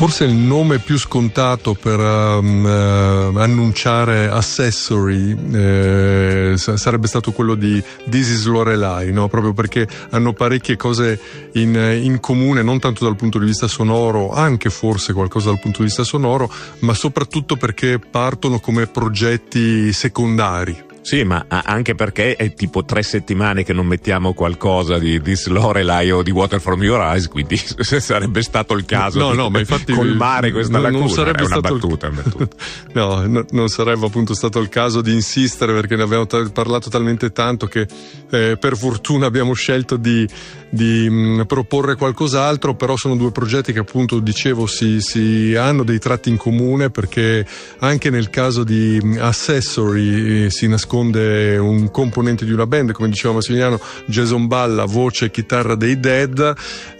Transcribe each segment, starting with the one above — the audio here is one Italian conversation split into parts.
forse il nome più scontato per annunciare Accessory sarebbe stato quello di This is Lorelai, no? Proprio perché hanno parecchie cose in comune, non tanto dal punto di vista sonoro, anche forse qualcosa dal punto di vista sonoro, ma soprattutto perché partono come progetti secondari. Sì, ma anche perché è tipo 3 settimane che non mettiamo qualcosa di Lorelai o di Water From Your Eyes, quindi sarebbe stato il caso di ma infatti colmare questa lacuna. Non sarebbe è una stato battuta. No, non sarebbe appunto stato il caso di insistere, perché ne abbiamo parlato talmente tanto che per fortuna abbiamo scelto di proporre qualcos'altro. Però sono 2 progetti che appunto dicevo si hanno dei tratti in comune, perché anche nel caso di Accessory si nasconde un componente di una band, come diceva Massimiliano, Jason Balla, voce e chitarra dei Dead,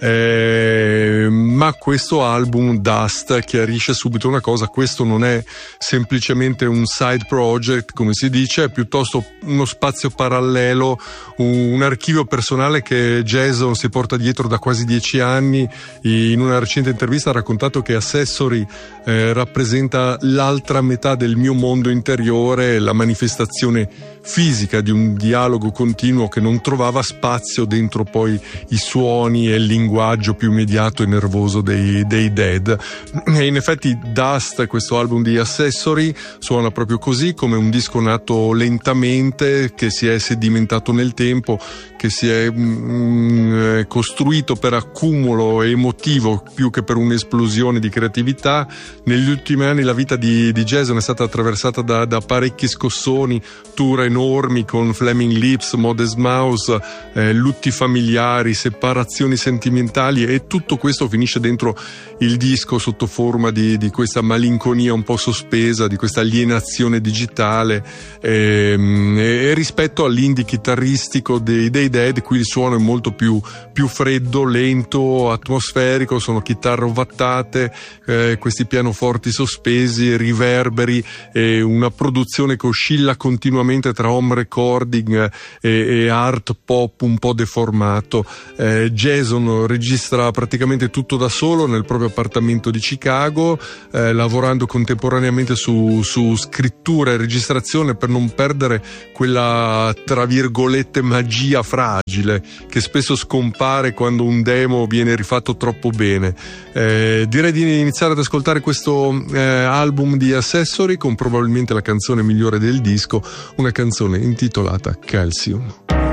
ma questo album Dust chiarisce subito una cosa: questo non è semplicemente un side project, come si dice, è piuttosto uno spazio parallelo, un archivio personale che Jason si porta dietro da quasi 10 anni. In una recente intervista ha raccontato che Accessory rappresenta l'altra metà del mio mondo interiore, la manifestazione fisica di un dialogo continuo che non trovava spazio dentro poi i suoni e il linguaggio più immediato e nervoso dei Dead. E in effetti Dust, questo album di Accessory, suona proprio così, come un disco nato lentamente, che si è sedimentato nel tempo, che si è costruito per accumulo emotivo più che per un'esplosione di creatività. Negli ultimi anni la vita di Jason è stata attraversata da parecchi scossoni, tour enormi con Flaming Lips, Modest Mouse, lutti familiari, separazioni sentimentali, e tutto questo finisce dentro il disco sotto forma di questa malinconia un po' sospesa, di questa alienazione digitale, e rispetto all'indie chitarristico dei Dead qui il suono è molto più freddo, lento, atmosferico, sono chitarre ovattate, questi pianoforti sospesi, riverberi, e una produzione che oscilla continuamente tra home recording e art pop un po' deformato. Jason registra praticamente tutto da solo nel proprio appartamento di Chicago, lavorando contemporaneamente su scrittura e registrazione, per non perdere quella, tra virgolette, magia fragile che spesso scompare quando un demo viene rifatto troppo bene. Direi di iniziare ad ascoltare questo album di Accessory con probabilmente la canzone migliore del disco, una canzone intitolata Calcium.